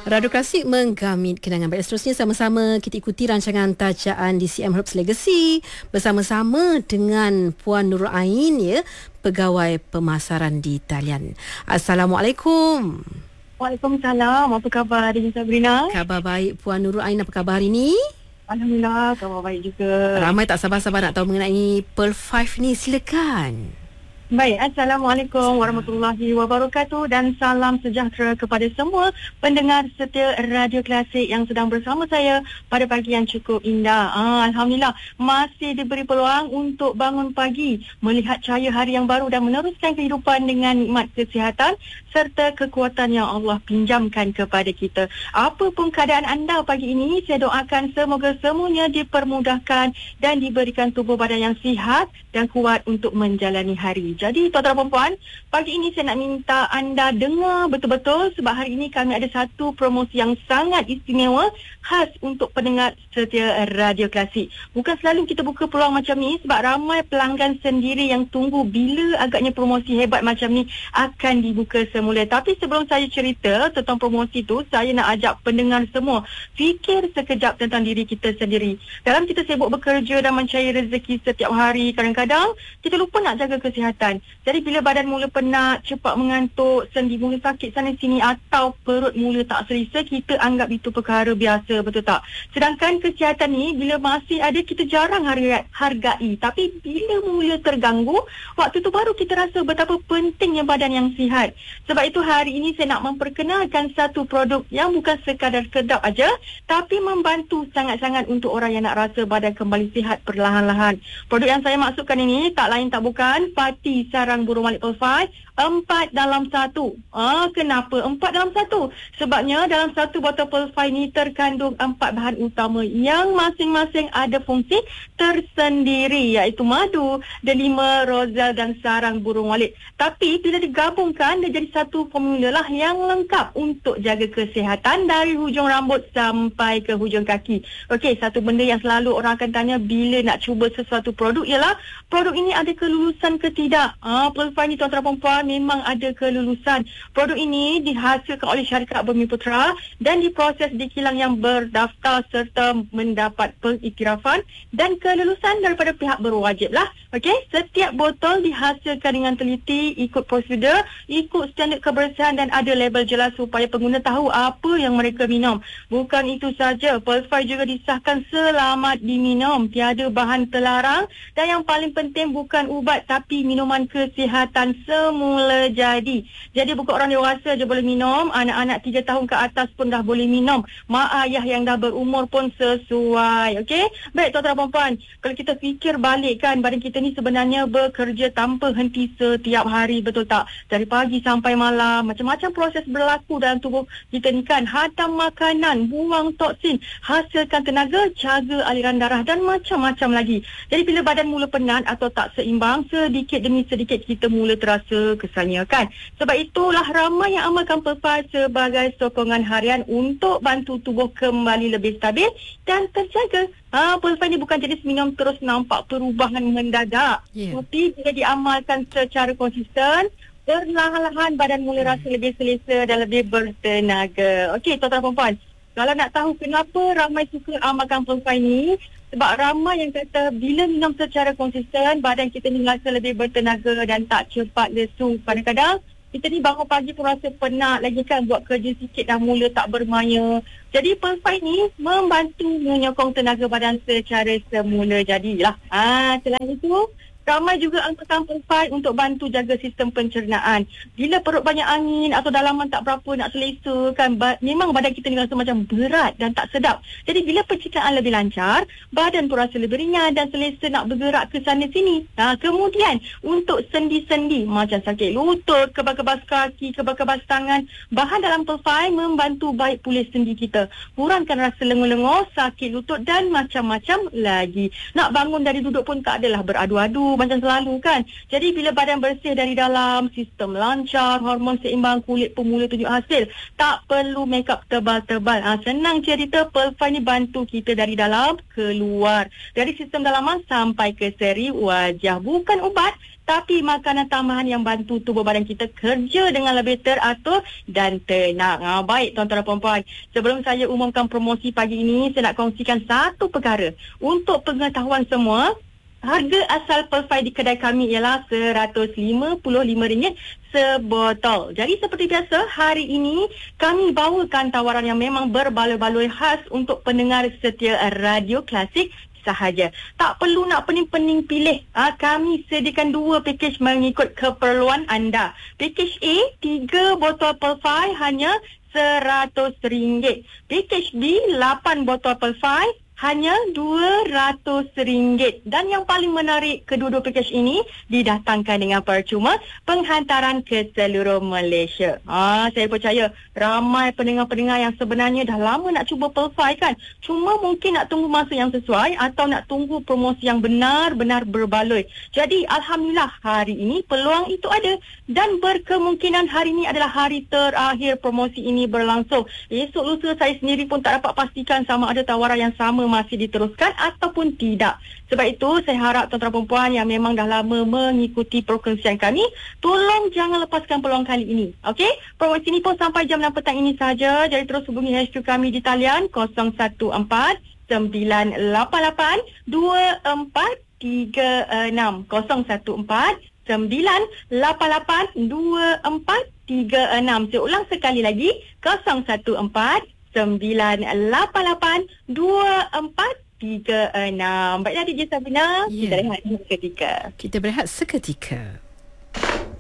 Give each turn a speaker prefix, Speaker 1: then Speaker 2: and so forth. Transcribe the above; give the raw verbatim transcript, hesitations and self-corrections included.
Speaker 1: Radio Klasik menggamit kenangan baik. Seterusnya sama-sama kita ikuti rancangan tajaan D C M Herbs Legacy bersama-sama dengan Puan Nurul Ain, ya, pegawai pemasaran di talian. Assalamualaikum.
Speaker 2: Waalaikumsalam. Apa khabar hari ini, Sabrina?
Speaker 1: Khabar baik. Puan Nurul Ain, apa khabar hari ini?
Speaker 2: Alhamdulillah, khabar baik juga.
Speaker 1: Ramai tak sabar-sabar nak tahu mengenai Pearl five ni. Silakan.
Speaker 2: Baik, Assalamualaikum warahmatullahi wabarakatuh dan salam sejahtera kepada semua pendengar setia Radio Klasik yang sedang bersama saya pada pagi yang cukup indah. Ah, Alhamdulillah, masih diberi peluang untuk bangun pagi, melihat cahaya hari yang baru dan meneruskan kehidupan dengan nikmat kesihatan serta kekuatan yang Allah pinjamkan kepada kita. Apapun keadaan anda pagi ini, saya doakan semoga semuanya dipermudahkan dan diberikan tubuh badan yang sihat dan kuat untuk menjalani hari. Jadi tuan-tuan dan puan, pagi ini saya nak minta anda dengar betul-betul sebab hari ini kami ada satu promosi yang sangat istimewa khas untuk pendengar setia Radio Klasik. Bukan selalu kita buka peluang macam ni sebab ramai pelanggan sendiri yang tunggu bila agaknya promosi hebat macam ni akan dibuka semula. Tapi sebelum saya cerita tentang promosi tu, saya nak ajak pendengar semua fikir sekejap tentang diri kita sendiri. Dalam kita sibuk bekerja dan mencari rezeki setiap hari, kadang-kadang kita lupa nak jaga kesihatan. Jadi bila badan mula penat, cepat mengantuk, sendi mula sakit sana sini atau perut mula tak selesa, kita anggap itu perkara biasa, betul tak? Sedangkan kesihatan ni bila masih ada kita jarang hargai. Tapi bila mula terganggu, waktu tu baru kita rasa betapa pentingnya badan yang sihat. Sebab itu hari ini saya nak memperkenalkan satu produk yang bukan sekadar sedap aja, tapi membantu sangat-sangat untuk orang yang nak rasa badan kembali sihat perlahan-lahan. Produk yang saya maksudkan ini tak lain tak bukan Pati Sarang Burung Malik Pearl five, empat dalam satu. Ah, kenapa empat dalam satu? Sebabnya dalam satu botol Pearl five ni terkandung empat bahan utama yang masing-masing ada fungsi tersendiri, iaitu madu, delima, rozal dan sarang burung walet. Tapi bila digabungkan dia jadi satu formula lah yang lengkap untuk jaga kesihatan dari hujung rambut sampai ke hujung kaki. Okey, satu benda yang selalu orang akan tanya bila nak cuba sesuatu produk ialah produk ini ada kelulusan ke tidak. Ah, Pearl five ni tuan-tuan dan puan memang ada kelulusan. Produk ini dihasilkan oleh syarikat Bumiputera dan diproses di kilang yang berdaftar serta mendapat pengiktirafan dan kelulusan daripada pihak berwajib lah. Okey, setiap botol dihasilkan dengan teliti, ikut prosedur, ikut standard kebersihan dan ada label jelas supaya pengguna tahu apa yang mereka minum. Bukan itu saja, Pearl five juga disahkan selamat diminum, tiada bahan terlarang dan yang paling penting bukan ubat tapi minuman kesihatan semula jadi. Jadi bukan orang dewasa je boleh minum, anak-anak tiga tahun ke atas pun dah boleh minum, mak ayah yang dah berumur pun sesuai. Okey, baik tuan-tuan dan puan, kalau kita fikir balik kan, badan kita ni sebenarnya bekerja tanpa henti setiap hari, betul tak? Dari pagi sampai malam, macam-macam proses berlaku dalam tubuh kita ni kan. Hadam makanan, buang toksin, hasilkan tenaga, jaga aliran darah dan macam-macam lagi. Jadi bila badan mula penat atau tak seimbang, sedikit demi sedikit kita mula terasa kesalnya kan. Sebab itulah ramai yang amalkan Pearl five sebagai sokongan harian untuk bantu tubuh kembali lebih stabil dan terjaga. Ha, Pearl five ni bukan jenis minum terus nampak perubahan mendadak. Yeah. Tapi bila diamalkan secara konsisten, perlahan-lahan badan mula rasa lebih selesa dan lebih bertenaga. Okey, tuan-tuan dan puan, kalau nak tahu kenapa ramai suka amalkan Pearl five ni, sebab ramai yang kata bila minum secara konsisten, badan kita ni rasa lebih bertenaga dan tak cepat lesu. Kadang-kadang kita ni bangun pagi pun rasa penat lagi kan, buat kerja sikit dah mula tak bermaya. Jadi Pearl five ni membantu menyokong tenaga badan secara semula jadilah. Ah, selain itu, ramai juga angkatan Pearl five untuk bantu jaga sistem pencernaan. Bila perut banyak angin atau dalaman tak berapa nak selesa kan, ba- memang badan kita ni rasa macam berat dan tak sedap. Jadi bila pencernaan lebih lancar, badan pun rasa lebih ringan dan selesa nak bergerak ke sana sini. Ha, kemudian untuk sendi-sendi macam sakit lutut, kebas-kebas kaki, kebas-kebas tangan, bahan dalam Pearl five membantu baik pulih sendi kita, kurangkan rasa lengur-lengur, sakit lutut dan macam-macam lagi. Nak bangun dari duduk pun tak adalah beradu-adu, macam selalu kan. Jadi bila badan bersih dari dalam, sistem lancar, hormon seimbang, kulit pun mula tunjuk hasil. Tak perlu makeup tebal-tebal. Ha, senang cerita, Pearl five ni bantu kita dari dalam keluar. Dari sistem dalaman sampai ke seri wajah. Bukan ubat, tapi makanan tambahan yang bantu tubuh badan kita kerja dengan lebih teratur dan tenang. Ha, baik tuan-tuan dan puan-puan, sebelum saya umumkan promosi pagi ini, saya nak kongsikan satu perkara. Untuk pengetahuan semua, harga asal Pearl five di kedai kami ialah seratus lima puluh lima ringgit sebotol. Jadi seperti biasa, hari ini kami bawakan tawaran yang memang berbaloi-baloi khas untuk pendengar setia Radio Klasik sahaja. Tak perlu nak pening-pening pilih. Ha, kami sediakan dua pakej mengikut keperluan anda. Pakej A, tiga botol Pearl five hanya seratus ringgit. Pakej B, lapan botol Pearl five hanya dua ratus ringgit. Dan yang paling menarik, kedua-dua pakej ini didatangkan dengan percuma penghantaran ke seluruh Malaysia. Ah, saya percaya ramai pendengar-pendengar yang sebenarnya dah lama nak cuba Pearl five kan. Cuma mungkin nak tunggu masa yang sesuai atau nak tunggu promosi yang benar-benar berbaloi. Jadi Alhamdulillah hari ini peluang itu ada. Dan berkemungkinan hari ini adalah hari terakhir promosi ini berlangsung. Esok lusa saya sendiri pun tak dapat pastikan sama ada tawaran yang sama masih diteruskan ataupun tidak. Sebab itu saya harap tuan-tuan perempuan yang memang dah lama mengikuti perkongsian kami, tolong jangan lepaskan peluang kali ini. Okey? Promosi ini pun sampai jam enam petang ini saja. Jadi terus hubungi H Q kami di talian kosong satu empat sembilan lapan lapan dua empat tiga enam kosong satu empat sembilan lapan lapan dua empat tiga enam. Saya ulang sekali lagi, kosong satu empat sembilan lapan lapan dua empat tiga enam. Baiklah D J Sabina,
Speaker 1: yeah.
Speaker 2: Kita rehat seketika.
Speaker 1: Kita berehat seketika.